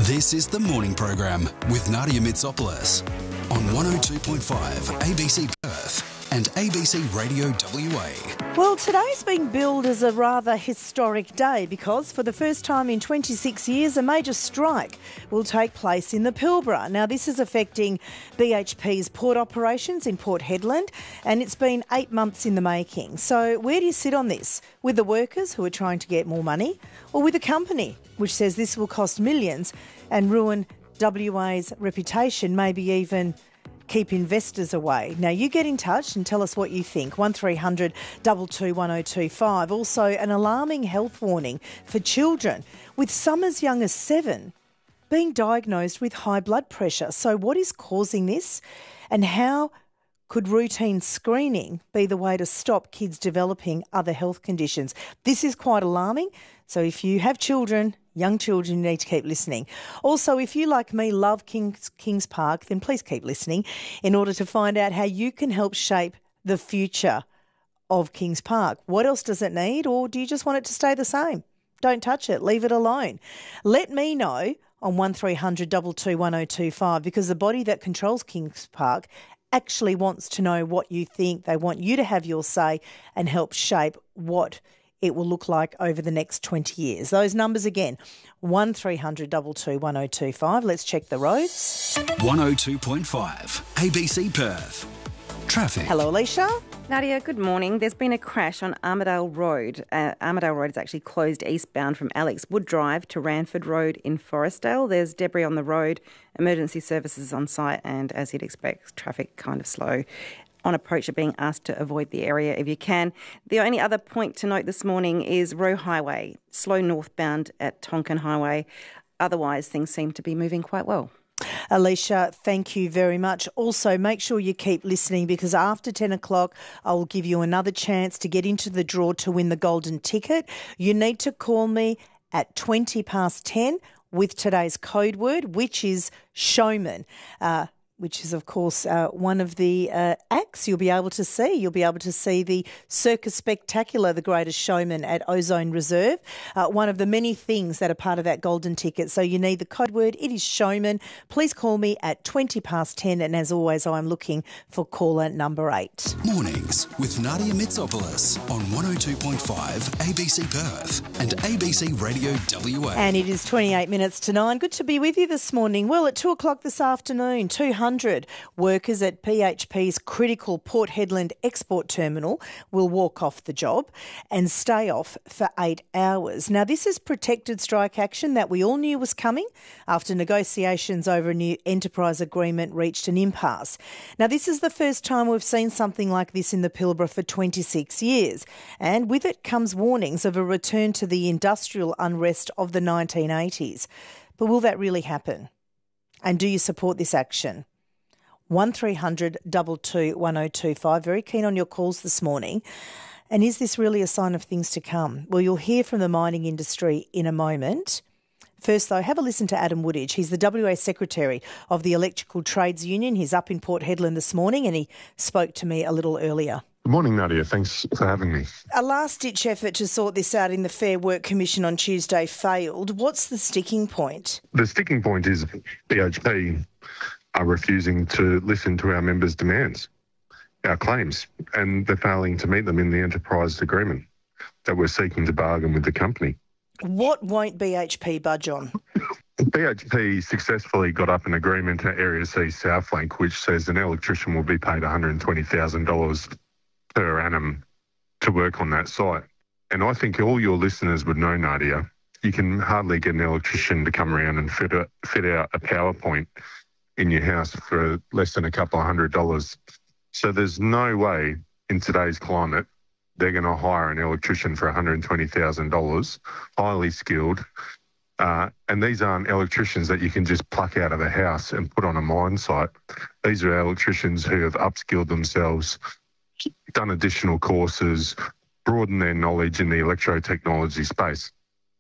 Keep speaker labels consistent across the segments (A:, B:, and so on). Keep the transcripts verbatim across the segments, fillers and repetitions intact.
A: This is the morning program with Nadia Mitsopoulos on one oh two point five A B C Perth and A B C Radio W A.
B: Well, today's being billed as a rather historic day because for the first time in twenty-six years, a major strike will take place in the Pilbara. Now, this is affecting B H P's port operations in Port Hedland, and it's been eight months in the making. So where do you sit on this? With the workers who are trying to get more money, or with the company which says this will cost millions and ruin W A's reputation, maybe even keep investors away? Now, you get in touch and tell us what you think. one three hundred two two one oh two five. Also, an alarming health warning for children with some as young as seven being diagnosed with high blood pressure. So what is causing this, and how could routine screening be the way to stop kids developing other health conditions? This is quite alarming. So if you have children, young children, you need to keep listening. Also, if you, like me, love Kings, Kings Park, then please keep listening in order to find out how you can help shape the future of Kings Park. What else does it need, or do you just want it to stay the same? Don't touch it. Leave it alone. Let me know on one three hundred two two one oh two five, because the body that controls Kings Park actually wants to know what you think. They want you to have your say and help shape what it will look like over the next twenty years. Those numbers again, one three hundred two two one oh two five. Let's check the roads.
A: one oh two point five A B C Perth. Traffic.
B: Hello, Alicia.
C: Nadia, good morning. There's been a crash on Armidale Road. Uh, Armidale Road is actually closed eastbound from Alex Wood Drive to Ranford Road in Forestdale. There's debris on the road, emergency services on site, and as you'd expect, traffic kind of slow. On approach, are being asked to avoid the area if you can. The only other point to note this morning is Roe Highway, slow northbound at Tonkin Highway. Otherwise, things seem to be moving quite well.
B: Alicia, thank you very much. Also, make sure you keep listening, because after ten o'clock, I will give you another chance to get into the draw to win the golden ticket. You need to call me at twenty past ten with today's code word, which is showman. Uh, which is, of course, uh, one of the uh, acts you'll be able to see. You'll be able to see the Circus Spectacular, The Greatest Showman at Ozone Reserve, uh, one of the many things that are part of that golden ticket. So you need the code word. It is showman. Please call me at twenty past ten, and as always, I'm looking for caller number eight.
A: Mornings with Nadia Mitsopoulos on one oh two point five A B C Perth and A B C Radio W A.
B: And it is twenty-eight minutes to nine. Good to be with you this morning. Well, at two o'clock this afternoon, two hundred workers at P H P's critical Port Hedland export terminal will walk off the job and stay off for eight hours. Now, this is protected strike action that we all knew was coming after negotiations over a new enterprise agreement reached an impasse. Now, this is the first time we've seen something like this in the Pilbara for twenty-six years, and with it comes warnings of a return to the industrial unrest of the nineteen eighties. But will that really happen? And do you support this action? one three hundred two two one oh two five. Very keen on your calls this morning. And is this really a sign of things to come? Well, you'll hear from the mining industry in a moment. First, though, have a listen to Adam Woodage. He's the W A Secretary of the Electrical Trades Union. He's up in Port Hedland this morning, and he spoke to me a little earlier.
D: Good morning, Nadia. Thanks for having me.
B: A last-ditch effort to sort this out in the Fair Work Commission on Tuesday failed. What's the sticking point?
D: The sticking point is B H P are refusing to listen to our members' demands, our claims, and they're failing to meet them in the enterprise agreement that we're seeking to bargain with the company.
B: What won't B H P budge on?
D: B H P successfully got up an agreement at Area C Southflank, which says an electrician will be paid one hundred twenty thousand dollars per annum to work on that site. And I think all your listeners would know, Nadia, you can hardly get an electrician to come around and fit, a, fit out a PowerPoint in your house for less than a couple of hundred dollars. So there's no way in today's climate they're going to hire an electrician for one hundred twenty thousand dollars, highly skilled. Uh, and these aren't electricians that you can just pluck out of a house and put on a mine site. These are electricians who have upskilled themselves, done additional courses, broadened their knowledge in the electrotechnology space.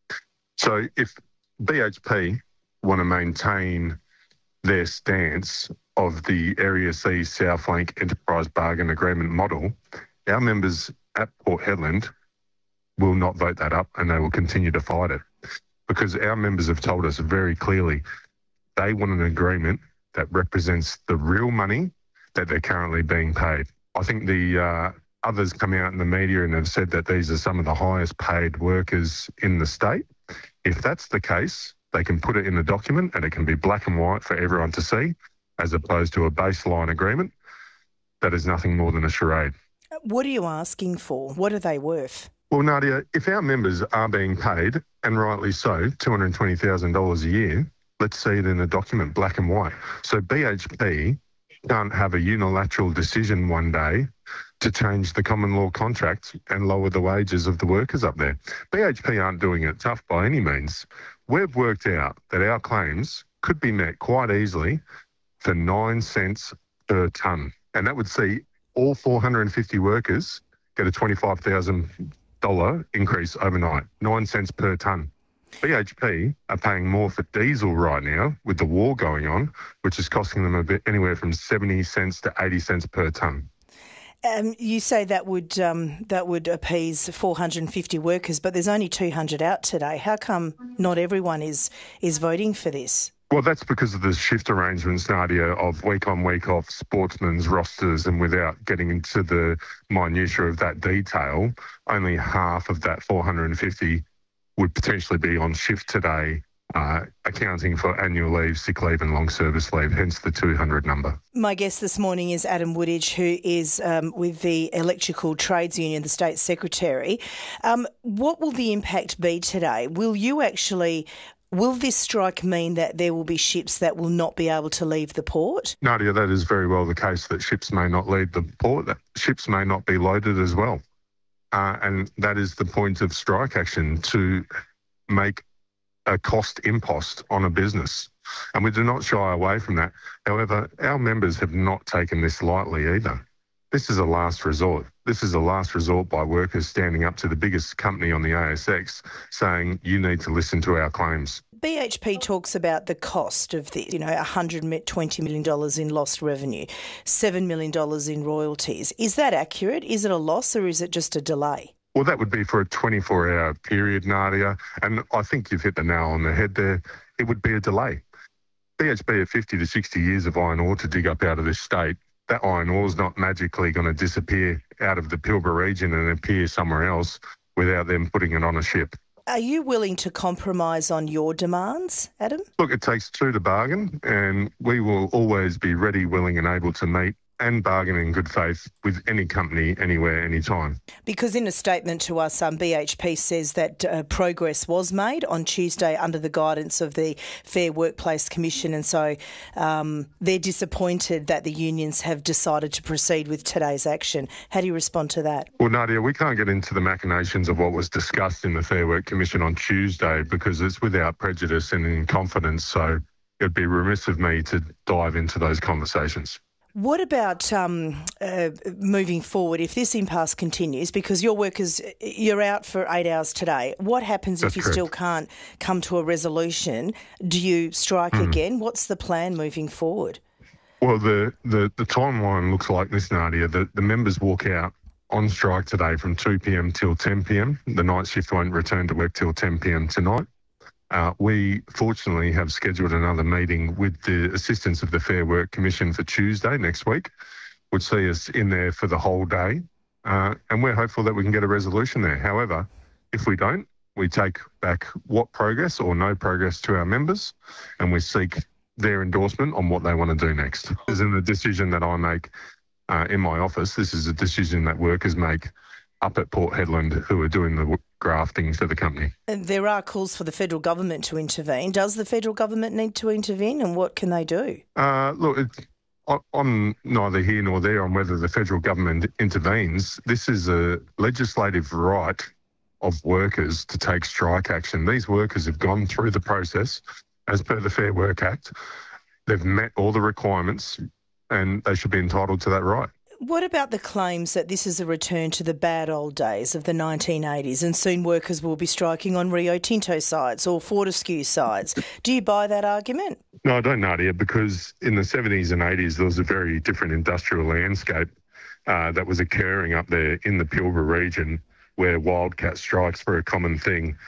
D: So if B H P want to maintain their stance of the Area C Southflank Enterprise Bargain Agreement model, our members at Port Hedland will not vote that up, and they will continue to fight it. because our members have told us very clearly they want an agreement that represents the real money that they're currently being paid. I think the uh, others come out in the media and have said that these are some of the highest paid workers in the state. If that's the case, they can put it in a document and it can be black and white for everyone to see, as opposed to a baseline agreement that is nothing more than a charade.
B: What are you asking for? What are they worth?
D: Well, Nadia, if our members are being paid, and rightly so, two hundred twenty thousand dollars a year, let's see it in a document, black and white. So B H P can't have a unilateral decision one day to change the common law contract and lower the wages of the workers up there. B H P aren't doing it tough by any means. We've worked out that our claims could be met quite easily for nine cents per tonne. And that would see all four hundred fifty workers get a twenty-five thousand dollars increase overnight, nine cents per tonne. B H P are paying more for diesel right now with the war going on, which is costing them a bit anywhere from seventy cents to eighty cents per tonne.
B: Um, you say that would um, that would appease four hundred fifty workers, but there's only two hundred out today. How come not everyone is is voting for this?
D: Well, that's because of the shift arrangements, Nadia, of week on, week off sportsmen's rosters, and without getting into the minutiae of that detail, only half of that four hundred fifty would potentially be on shift today, uh, accounting for annual leave, sick leave and long service leave, hence the two hundred number.
B: My guest this morning is Adam Woodidge, who is um, with the Electrical Trades Union, the State Secretary. Um, what will the impact be today? Will you actually... Will this strike mean that there will be ships that will not be able to leave the port?
D: Nadia, that is very well the case, that ships may not leave the port, that ships may not be loaded as well. Uh, and that is the point of strike action, to make a cost impost on a business. And we do not shy away from that. However, our members have not taken this lightly either. This is a last resort. This is a last resort by workers standing up to the biggest company on the A S X saying, you need to listen to our claims.
B: B H P talks about the cost of this, you know, one hundred twenty million dollars in lost revenue, seven million dollars in royalties. Is that accurate? Is it a loss or is it just a delay?
D: Well, that would be for a twenty-four hour period, Nadia. And I think you've hit the nail on the head there. It would be a delay. B H P have fifty to sixty years of iron ore to dig up out of this state. That iron ore is not magically going to disappear out of the Pilbara region and appear somewhere else without them putting it on a ship.
B: Are you willing to compromise on your demands, Adam?
D: Look, it takes two to bargain, and we will always be ready, willing and able to meet and bargain in good faith with any company, anywhere, anytime.
B: Because in a statement to us, um, B H P says that uh, progress was made on Tuesday under the guidance of the Fair Workplace Commission, and so um, they're disappointed that the unions have decided to proceed with today's action. How do you respond to that?
D: Well, Nadia, we can't get into the machinations of what was discussed in the Fair Work Commission on Tuesday because it's without prejudice and in confidence, so it'd be remiss of me to dive into those conversations.
B: What about um, uh, moving forward if this impasse continues? Because your workers, you're out for eight hours today. What happens
D: That's
B: if you
D: correct.
B: still can't come to a resolution? Do you strike mm. again? What's the plan moving forward?
D: Well, the, the, the timeline looks like this, Nadia. The, the members walk out on strike today from two p.m. till ten p.m. The night shift won't return to work till ten p.m. tonight. Uh, we fortunately have scheduled another meeting with the assistance of the Fair Work Commission for Tuesday next week, would see us in there for the whole day. Uh, and we're hopeful that we can get a resolution there. However, if we don't, we take back what progress or no progress to our members and we seek their endorsement on what they want to do next. This isn't a decision that I make uh, in my office. This is a decision that workers make up at Port Hedland who are doing the grafting for the company.
B: And there are calls for the federal government to intervene. Does the federal government need to intervene and what can they do?
D: Uh, look, it's, I, I'm neither here nor there on whether the federal government intervenes. This is a legislative right of workers to take strike action. These workers have gone through the process as per the Fair Work Act. They've met all the requirements and they should be entitled to that right.
B: What about the claims that this is a return to the bad old days of the nineteen eighties and soon workers will be striking on Rio Tinto sites or Fortescue sites? Do you buy that argument?
D: No, I don't, Nadia, because in the seventies and eighties there was a very different industrial landscape uh, that was occurring up there in the Pilbara region where wildcat strikes were a common thing.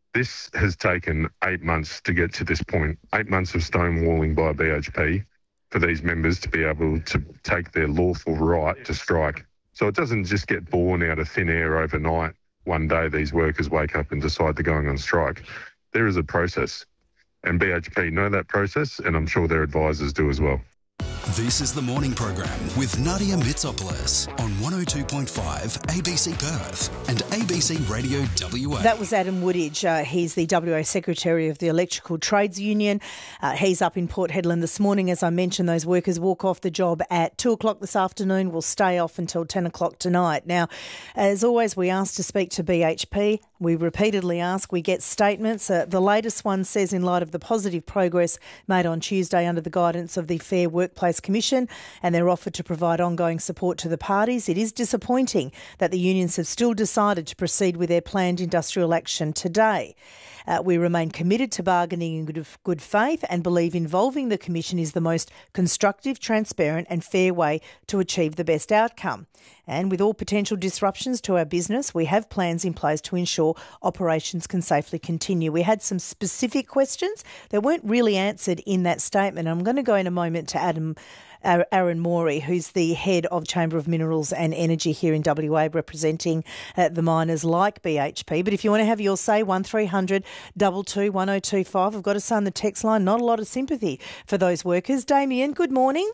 D: This has taken eight months to get to this point, eight months of stonewalling by B H P for these members to be able to take their lawful right to strike. So it doesn't just get born out of thin air overnight. One day these workers wake up and decide they're going on strike. There is a process, and B H P know that process, and I'm sure their advisors do as well.
A: This is the morning program with Nadia Mitsopoulos on one oh two point five A B C Perth and A B C Radio W A.
B: That was Adam Woodidge. Uh, he's the W A Secretary of the Electrical Trades Union. Uh, he's up in Port Hedland this morning. As I mentioned, those workers walk off the job at two o'clock this afternoon, will stay off until ten o'clock tonight. Now, as always, we ask to speak to B H P. We repeatedly ask, we get statements. Uh, the latest one says, in light of the positive progress made on Tuesday under the guidance of the Fair Workplace Commission and their offer to provide ongoing support to the parties, it is disappointing that the unions have still decided to proceed with their planned industrial action today. Uh, we remain committed to bargaining in good, good faith and believe involving the Commission is the most constructive, transparent and fair way to achieve the best outcome. And with all potential disruptions to our business, we have plans in place to ensure operations can safely continue. We had some specific questions that weren't really answered in that statement. I'm going to go in a moment to Adam Aaron Morey, who's the head of Chamber of Minerals and Energy here in W A, representing uh, the miners like B H P. But if you want to have your say, one three hundred two two one oh two five. I've got to say on the text line, not a lot of sympathy for those workers. Damien, good morning.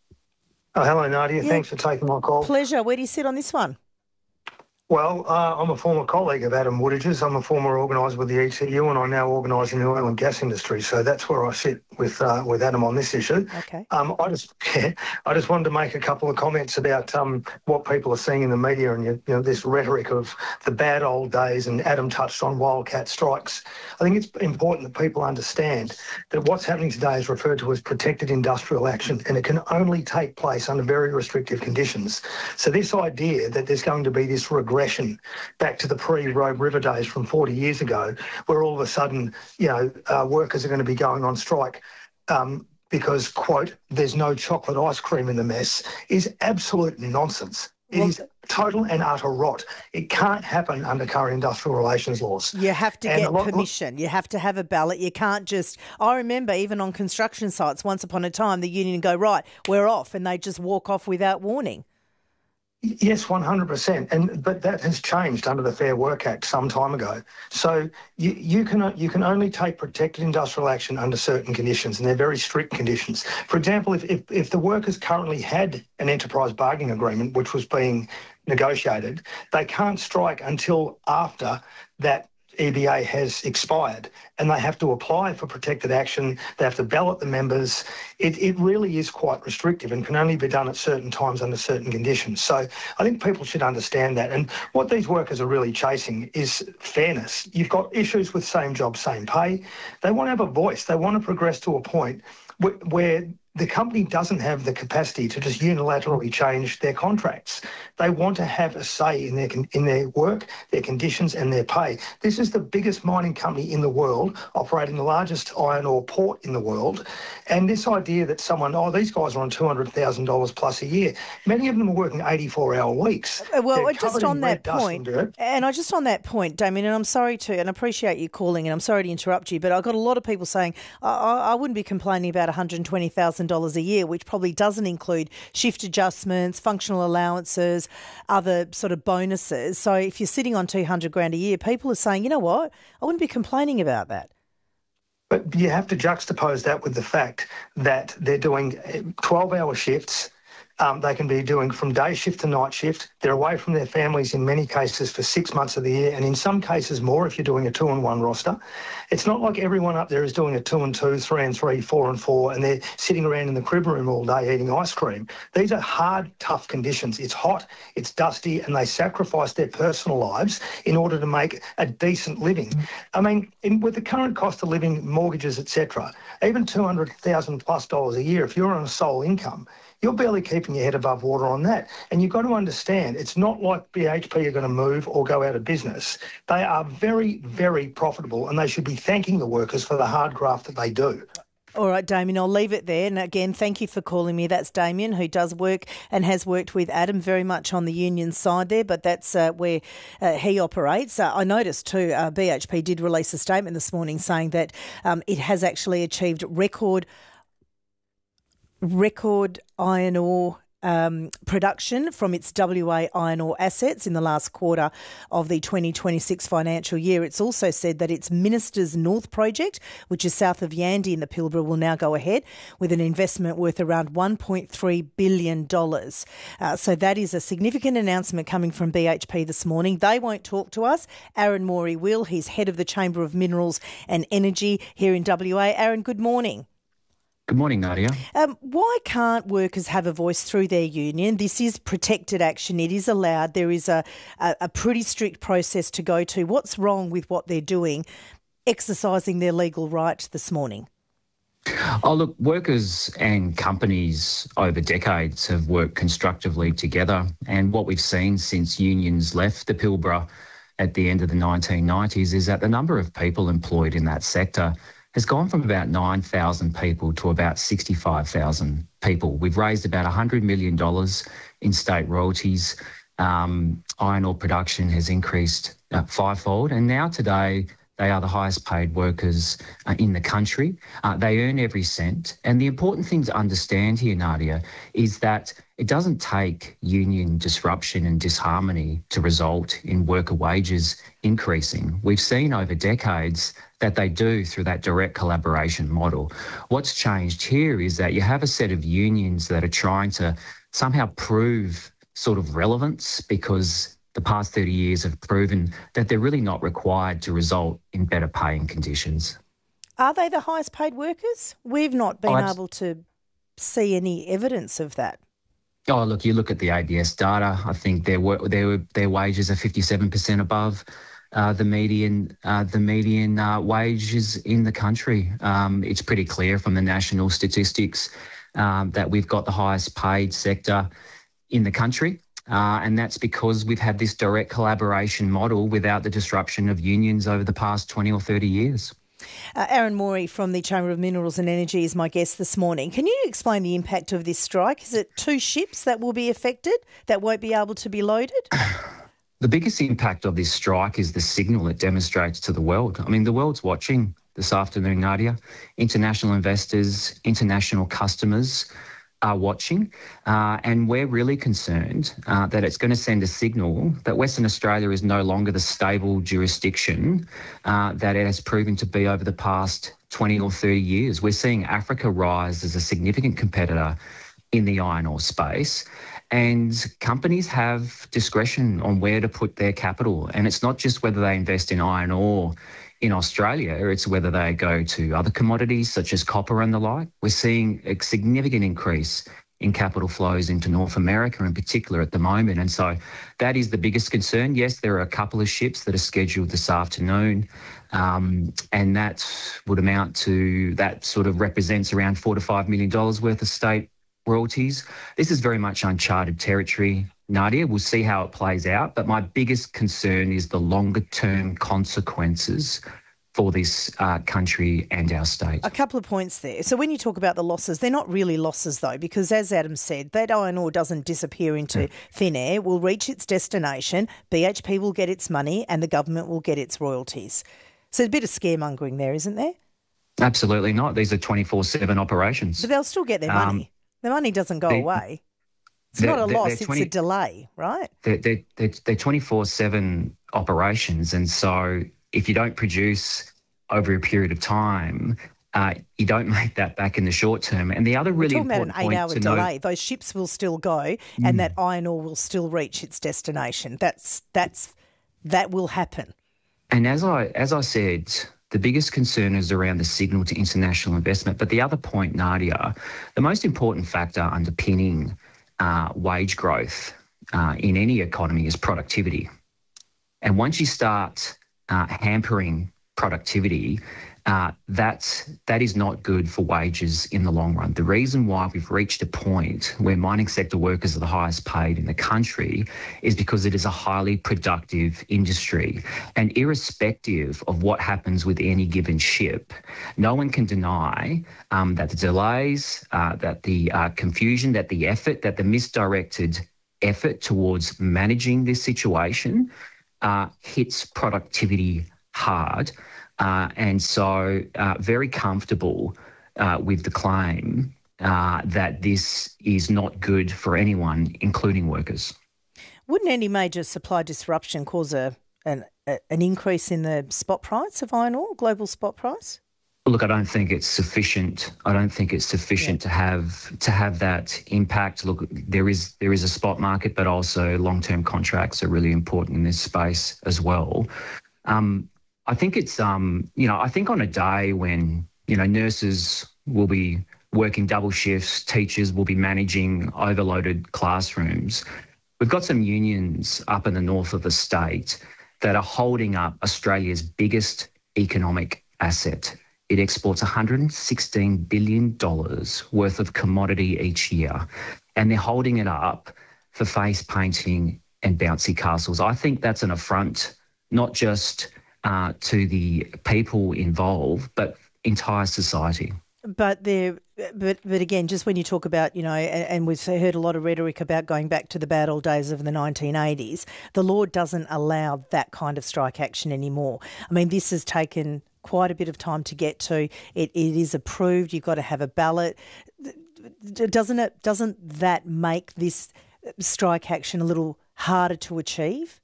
E: Oh, hello, Nadia.
B: Yeah.
E: Thanks for taking my call.
B: Pleasure. Where do you sit on this one?
E: Well, uh, I'm a former colleague of Adam Woodidge's. I'm a former organiser with the E T U, and I now organise in the oil and gas industry. So that's where I sit with uh, with Adam on this issue.
B: Okay.
E: Um, I just I just wanted to make a couple of comments about um, what people are seeing in the media and you know this rhetoric of the bad old days. And Adam touched on wildcat strikes. I think it's important that people understand that what's happening today is referred to as protected industrial action, and it can only take place under very restrictive conditions. So this idea that there's going to be this regression back to the pre-Robe River days from forty years ago, where all of a sudden, you know, uh, workers are going to be going on strike um, because, quote, there's no chocolate ice cream in the mess, is absolute nonsense. It well, is total and utter rot. It can't happen under current industrial relations laws.
B: You have to
E: and
B: get
E: lot,
B: permission. You have to have a ballot. You can't just... I remember even on construction sites, once upon a time, the union go, right, we're off, and they just walk off without warning.
E: Yes, one hundred percent. And but that has changed under the Fair Work Act some time ago. So you, you can you can only take protected industrial action under certain conditions, and they're very strict conditions. For example, if, if, if the workers currently had an enterprise bargaining agreement which was being negotiated, they can't strike until after that E B A has expired, and they have to apply for protected action. They have to ballot the members. It, it really is quite restrictive and can only be done at certain times under certain conditions. So I think people should understand that. And what these workers are really chasing is fairness. You've got issues with same job, same pay. They want to have a voice. They want to progress to a point where, where the company doesn't have the capacity to just unilaterally change their contracts. They want to have a say in their in their work, their conditions and their pay. This is the biggest mining company in the world, operating the largest iron ore port in the world. And this idea that someone, oh, these guys are on two hundred thousand dollars plus a year. Many of them are working eighty-four hour weeks.
B: Well, They're just on that point, and, and I just on that point, Damien, and I'm sorry to, and I appreciate you calling, and I'm sorry to interrupt you, but I've got a lot of people saying, I, I wouldn't be complaining about one hundred twenty thousand dollars a year, which probably doesn't include shift adjustments, functional allowances, other sort of bonuses. So if you're sitting on two hundred grand a year, people are saying, you know what, I wouldn't be complaining about that.
E: But you have to juxtapose that with the fact that they're doing twelve hour shifts. Um, they can be doing from day shift to night shift. They're away from their families in many cases for six months of the year, and in some cases more if you're doing a two and one roster. It's not like everyone up there is doing a two and two, three and three, four and four, and they're sitting around in the crib room all day eating ice cream. These are hard, tough conditions. It's hot, it's dusty, and they sacrifice their personal lives in order to make a decent living. I mean, in, with the current cost of living, mortgages, et cetera, even two hundred thousand plus dollars a year, if you're on a sole income, you're barely keeping your head above water on that. And you've got to understand, it's not like B H P are going to move or go out of business. They are very, very profitable, and they should be thanking the workers for the hard graft that they do.
B: All right, Damien, I'll leave it there. And again, thank you for calling me. That's Damien, who does work and has worked with Adam very much on the union side there, but that's uh, where uh, he operates. Uh, I noticed too, uh, B H P did release a statement this morning saying that um, it has actually achieved record, record iron ore Um, production from its W A iron ore assets in the last quarter of the twenty twenty-six financial year. It's also said that its Ministers North project, which is south of Yandi in the Pilbara, will now go ahead with an investment worth around one point three billion dollars. Uh, so that is a significant announcement coming from B H P this morning. They won't talk to us. Aaron Morey will. He's head of the Chamber of Minerals and Energy here in W A. Aaron, good morning.
F: Good morning, Nadia.
B: Um, why can't workers have a voice through their union? This is protected action. It is allowed. There is a, a, a pretty strict process to go to. What's wrong with what they're doing, exercising their legal right this morning?
F: Oh, look, workers and companies over decades have worked constructively together. And what we've seen since unions left the Pilbara at the end of the nineteen nineties is that the number of people employed in that sector has gone from about nine thousand people to about sixty-five thousand people. We've raised about one hundred million dollars in state royalties. Um, iron ore production has increased uh, fivefold, and now today they are the highest paid workers uh, in the country. Uh, they earn every cent. And the important thing to understand here, Nadia, is that it doesn't take union disruption and disharmony to result in worker wages increasing. We've seen over decades that they do through that direct collaboration model. What's changed here is that you have a set of unions that are trying to somehow prove sort of relevance because the past thirty years have proven that they're really not required to result in better paying conditions.
B: Are they the highest paid workers? We've not been
F: I'd...
B: able to see any evidence of that.
F: Oh, look, you look at the A B S data. I think their their their wages are fifty-seven percent above uh, the median uh, the median uh, wages in the country. Um, it's pretty clear from the national statistics um, that we've got the highest paid sector in the country. Uh, and that's because we've had this direct collaboration model without the disruption of unions over the past twenty or thirty years.
B: Uh, Aaron Morey from the Chamber of Minerals and Energy is my guest this morning. Can you explain the impact of this strike? Is it two ships that will be affected that won't be able to be loaded?
F: The biggest impact of this strike is the signal it demonstrates to the world. I mean, the world's watching this afternoon, Nadia. International investors, international customers are watching, uh, and we're really concerned uh, that it's going to send a signal that Western Australia is no longer the stable jurisdiction uh, that it has proven to be over the past twenty or thirty years. We're seeing Africa rise as a significant competitor in the iron ore space, and companies have discretion on where to put their capital. And it's not just whether they invest in iron ore in Australia, it's whether they go to other commodities such as copper and the like. We're seeing a significant increase in capital flows into North America in particular at the moment. And so that is the biggest concern. Yes, there are a couple of ships that are scheduled this afternoon, um, and that would amount to, that sort of represents around four to five million dollars worth of state royalties. This is very much uncharted territory, Nadia. We'll see how it plays out. But my biggest concern is the longer-term consequences for this uh, country and our state.
B: A couple of points there. So when you talk about the losses, they're not really losses though, because as Adam said, that iron ore doesn't disappear into mm. thin air. It will reach its destination, B H P will get its money, and the government will get its royalties. So a bit of scaremongering there, isn't there?
F: Absolutely not. These are twenty-four seven operations.
B: But they'll still get their money. Um, the money doesn't go they, away. It's not a loss, twenty, it's a delay, right?
F: They're, they're, they're, they're twenty-four seven operations, and so if you don't produce over a period of time, uh, you don't make that back in the short term. And the other really
B: We're talking
F: important
B: about an eight-hour
F: point to
B: delay.
F: note,
B: those ships will still go, mm. and that iron ore will still reach its destination. That's that's that will happen.
F: And as I as I said, the biggest concern is around the signal to international investment. But the other point, Nadia, the most important factor underpinning uh, wage growth uh, in any economy is productivity. And once you start uh, hampering productivity, uh, that's, that is not good for wages in the long run. The reason why we've reached a point where mining sector workers are the highest paid in the country is because it is a highly productive industry. And irrespective of what happens with any given ship, no one can deny um, that the delays, uh, that the uh, confusion, that the effort, that the misdirected effort towards managing this situation uh, hits productivity hard. Uh, and so uh, very comfortable uh, with the claim uh, that this is not good for anyone, including workers.
B: Wouldn't any major supply disruption cause a an, a, an increase in the spot price of iron ore, global spot price?
F: Look, I don't think it's sufficient. I don't think it's sufficient yeah. to have to have that impact. Look, there is there is a spot market, but also long-term contracts are really important in this space as well. Um, I think it's um, you know, I think on a day when you know nurses will be working double shifts, teachers will be managing overloaded classrooms. We've got some unions up in the north of the state that are holding up Australia's biggest economic asset. It exports one hundred sixteen billion dollars worth of commodity each year, and they're holding it up for face painting and bouncy castles. I think that's an affront, not just uh, to the people involved, but entire society.
B: But there, but but again, just when you talk about, you know, and, and we've heard a lot of rhetoric about going back to the bad old days of the nineteen eighties, the law doesn't allow that kind of strike action anymore. I mean, this has taken quite a bit of time to get to. It, it is approved. You've got to have a ballot. Doesn't it? Doesn't that make this strike action a little harder to achieve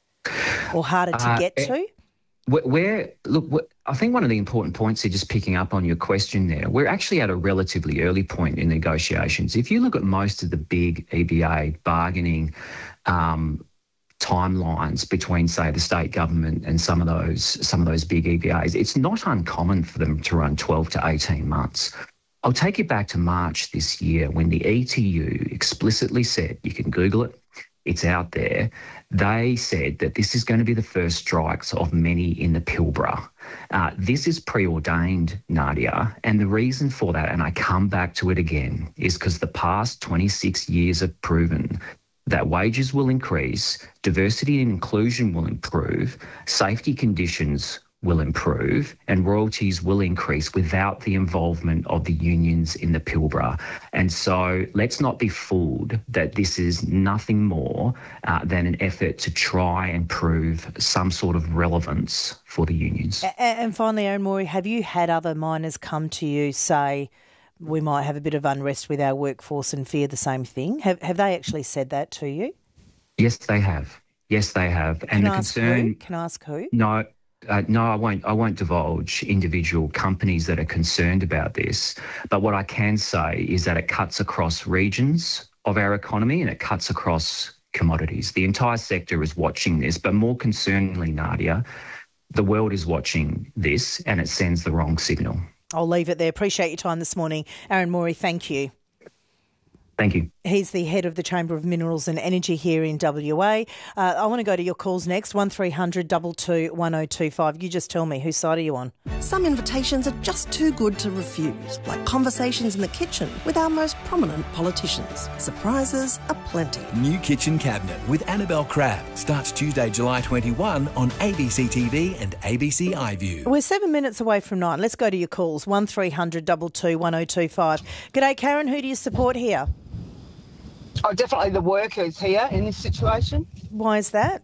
B: or harder to
F: uh,
B: get to?
F: We're, look, we're, I think one of the important points here, just picking up on your question there, we're actually at a relatively early point in negotiations. If you look at most of the big E B A bargaining um, timelines between, say, the state government and some of those some of those big E B As, it's not uncommon for them to run twelve to eighteen months. I'll take you back to March this year when the E T U explicitly said, you can Google it, it's out there, they said that this is going to be the first strikes of many in the Pilbara. Uh, this is preordained, Nadia, and the reason for that, and I come back to it again, is because the past twenty-six years have proven that wages will increase, diversity and inclusion will improve, safety conditions will improve, and royalties will increase without the involvement of the unions in the Pilbara. And so let's not be fooled that this is nothing more uh, than an effort to try and prove some sort of relevance for the unions.
B: And finally, Aaron Morey, have you had other miners come to you say, we might have a bit of unrest with our workforce and fear the same thing? Have have they actually said that to you?
F: Yes, they have. Yes, they have.
B: Can
F: and
B: I
F: the
B: ask
F: concern
B: who? Can I ask who?
F: No. Uh, no, I won't. I won't divulge individual companies that are concerned about this. But what I can say is that it cuts across regions of our economy and it cuts across commodities. The entire sector is watching this, but more concerningly, Nadia, the world is watching this, and it sends the wrong signal.
B: I'll leave it there. Appreciate your time this morning, Aaron Morey. Thank you.
F: Thank you.
B: He's the head of the Chamber of Minerals and Energy here in W A. Uh, I want to go to your calls next, one three hundred two two one oh two five. You just tell me, whose side are you on?
G: Some invitations are just too good to refuse, like conversations in the kitchen with our most prominent politicians. Surprises aplenty.
H: New Kitchen Cabinet with Annabelle Crabb starts Tuesday, July twenty-first on A B C T V and A B C iView.
B: We're seven minutes away from nine. Let's go to your calls, one three hundred two two one oh two five. G'day, Karen. Who do you support here?
I: Oh, definitely the workers here in this situation.
B: Why is that?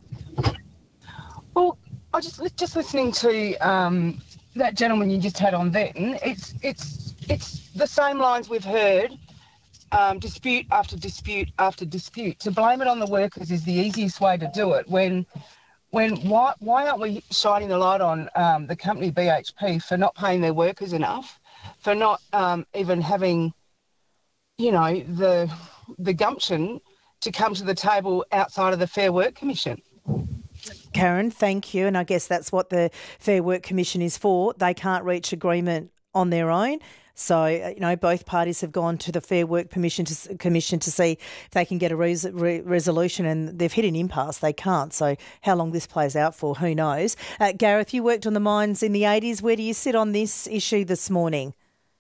I: Well, I just just listening to um, that gentleman you just had on then. It's it's it's the same lines we've heard, um, dispute after dispute after dispute. To blame it on the workers is the easiest way to do it. When when why why aren't we shining the light on um, the company B H P for not paying their workers enough, for not um, even having, you know, the the gumption to come to the table outside of the Fair Work Commission?
B: Karen, thank you. And I guess that's what the Fair Work Commission is for. They can't reach agreement on their own. So, you know, both parties have gone to the Fair Work Commission to, commission to see if they can get a res, re, resolution, and they've hit an impasse. They can't. So how long this plays out for, who knows. Uh, Gareth, you worked on the mines in the eighties. Where do you sit on this issue this morning?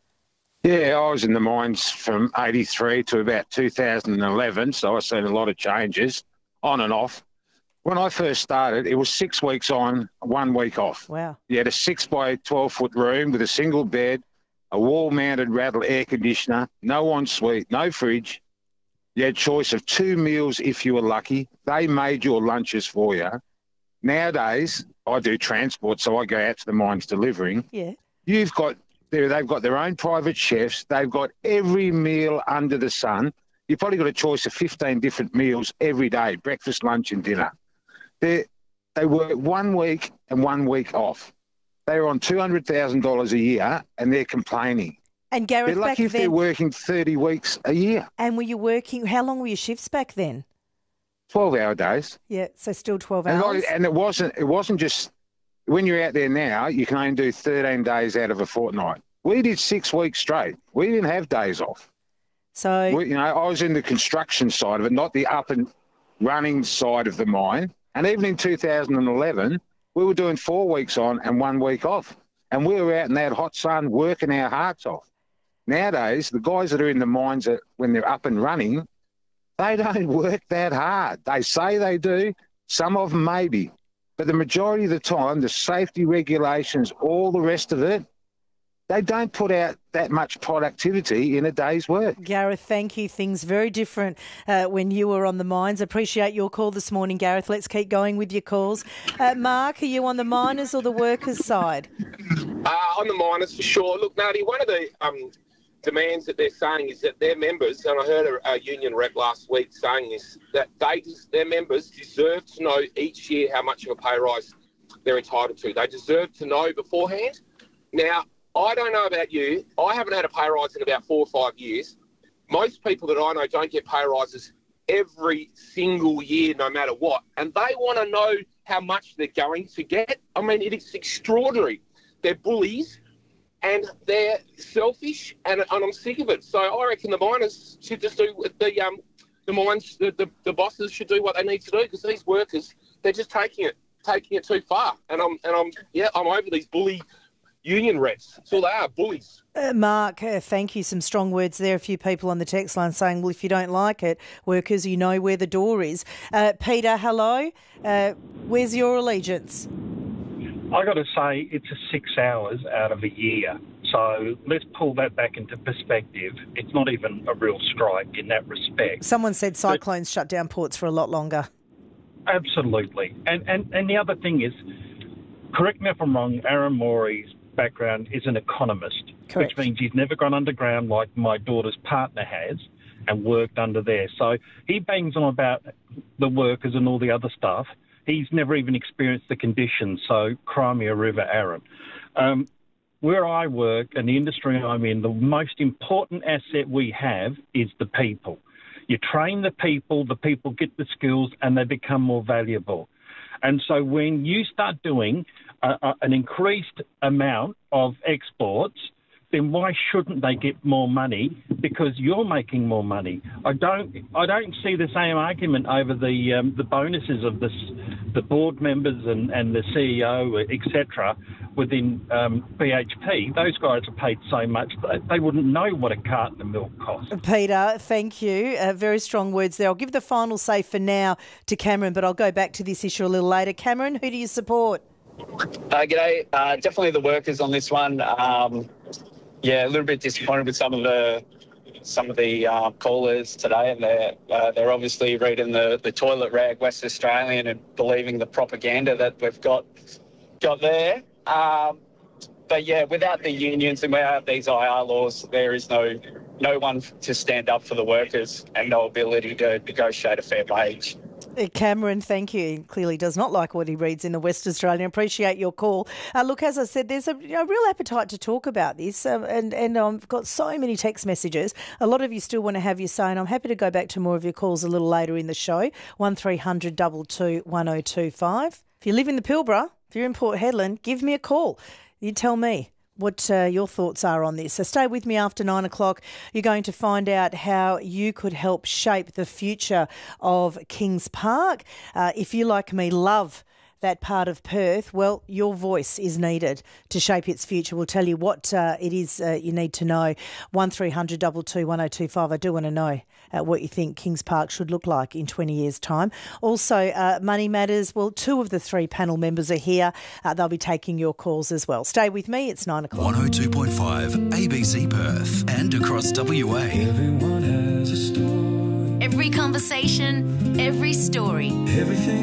J: Yeah, I was in the mines from eighty-three to about two thousand eleven, so I've seen a lot of changes on and off. When I first started, it was six weeks on, one week off.
B: Wow.
J: You had a six by twelve foot room with a single bed, a wall-mounted rattle air conditioner, no ensuite, no fridge. You had choice of two meals if you were lucky. They made your lunches for you. Nowadays, I do transport, so I go out to the mines delivering.
B: Yeah.
J: You've got, they've got their own private chefs. They've got every meal under the sun. You've probably got a choice of fifteen different meals every day, breakfast, lunch and dinner. They they work one week and one week off. They're on two hundred thousand dollars a year and they're complaining.
B: And Gareth,
J: they're lucky
B: back
J: if
B: then,
J: they're working thirty weeks a year.
B: And were you working, how long were your shifts back then?
J: twelve-hour days.
B: Yeah, so still twelve
J: and
B: hours.
J: I, and it wasn't it wasn't just, when you're out there now, you can only do thirteen days out of a fortnight. We did six weeks straight. We didn't have days off.
B: So,
J: we, you know, I was in the construction side of it, not the up and running side of the mine. And even in two thousand eleven, we were doing four weeks on and one week off. And we were out in that hot sun working our hearts off. Nowadays, the guys that are in the mines, that, when they're up and running, they don't work that hard. They say they do. Some of them maybe. But the majority of the time, the safety regulations, all the rest of it, they don't put out that much productivity in a day's work.
B: Gareth, thank you. Things very different uh, when you were on the mines. Appreciate your call this morning, Gareth. Let's keep going with your calls. Uh, Mark, are you on the miners' or the workers' side?
K: Uh, on the miners, for sure. Look, Nadi, one of the um, demands that they're saying is that their members, and I heard a, a union rep last week saying this, that they, their members deserve to know each year how much of a pay rise they're entitled to. They deserve to know beforehand. Now, I don't know about you. I haven't had a pay rise in about four or five years. Most people that I know don't get pay rises every single year, no matter what. And they want to know how much they're going to get. I mean, it is extraordinary. They're bullies and they're selfish, and, and I'm sick of it. So I reckon the miners should just do the um the mines, the, the, the bosses should do what they need to do, because these workers, they're just taking it taking it too far. And I'm and I'm yeah, I'm over these bully union reps. That's all they are, bullies.
B: Uh, Mark, uh, thank you. Some strong words there. A few people on the text line saying, well, if you don't like it, workers, you know where the door is. Uh, Peter, hello. Uh, where's your allegiance?
L: I got to say, it's a six hours out of a year. So let's pull that back into perspective. It's not even a real strike in that respect.
B: Someone said cyclones but, shut down ports for a lot longer.
L: Absolutely. And, and, and the other thing is, correct me if I'm wrong, Aaron Morey's background is an economist,
B: Correct.
L: Which means he's never gone underground like my daughter's partner has and worked under there. So he bangs on about the workers and all the other stuff. He's never even experienced the conditions, so cry me a river, Aaron. Um, where I work and the industry I'm in, the most important asset we have is the people. You train the people, the people get the skills, and they become more valuable. And so when you start doing uh, uh, an increased amount of exports, then why shouldn't they get more money? Because you're making more money. I don't. I don't see the same argument over the um, the bonuses of this, the board members and, and the C E O, et cetera, within um, B H P. Those guys are paid so much that they wouldn't know what a carton of milk costs.
B: Peter, thank you. Uh, very strong words there. I'll give the final say for now to Cameron, but I'll go back to this issue a little later. Cameron, who do you support?
M: Uh, g'day. Uh, definitely the workers on this one. Um, yeah, a little bit disappointed with some of the some of the uh, callers today, and they're uh, they're obviously reading the, the toilet rag West Australian and believing the propaganda that we've got got there. Um, but yeah, without the unions and without these I R laws, there is no no one to stand up for the workers and no ability to negotiate a fair wage.
B: Cameron, thank you. He clearly does not like what he reads in the West Australian. Appreciate your call. Uh, look, as I said, there's a, a real appetite to talk about this, uh, and, and I've got so many text messages. A lot of you still want to have your say, and I'm happy to go back to more of your calls a little later in the show. one three hundred two two one oh two five. If you live in the Pilbara, if you're in Port Hedland, give me a call. You tell me. what uh, your thoughts are on this. So stay with me after nine o'clock. You're going to find out how you could help shape the future of Kings Park. Uh, if you, like me, love that part of Perth, well, your voice is needed to shape its future. We'll tell you what uh, it is uh, you need to know. one three hundred two two one oh two five. I do want to know uh, what you think Kings Park should look like in twenty years' time. Also, uh, Money Matters. Well, two of the three panel members are here. Uh, they'll be taking your calls as well. Stay with me. It's nine o'clock.
A: one oh two point five A B C Perth and across W A.
N: Everyone has a story. Every conversation, every story. Everything.